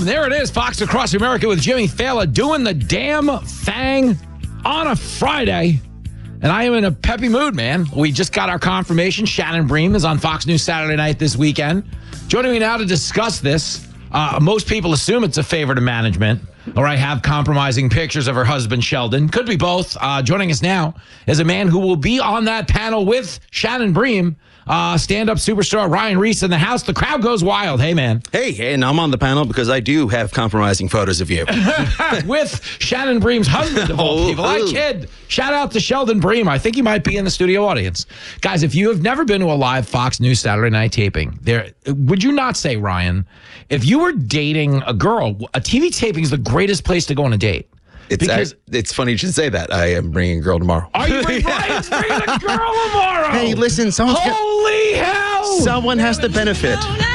Boom, there it is. Fox Across America with Jimmy Fallon doing the damn thing on a Friday. And I am in a peppy mood, man. We just got our confirmation. Shannon Bream is on Fox News Saturday night this weekend. Joining me now to discuss this. Most people assume it's a favor to management, or I have compromising pictures of her husband, Sheldon. Could be both. Joining us now is a man who will be on that panel with Shannon Bream. Stand-up superstar Ryan Reese in the house. The crowd goes wild. Hey, man. Hey, and I'm on the panel because I do have compromising photos of you. With Shannon Bream's husband, of all people. I kid. Shout out to Sheldon Bream. I think he might be in the studio audience. Guys, if you have never been to a live Fox News Saturday night taping, would you not say, Ryan, if you were dating a girl, a TV taping is the greatest place to go on a date? It's funny you should say that. I am bringing a girl tomorrow. Are you Ryan's bringing a girl tomorrow? Hey, listen, Holy hell! Someone has to benefit.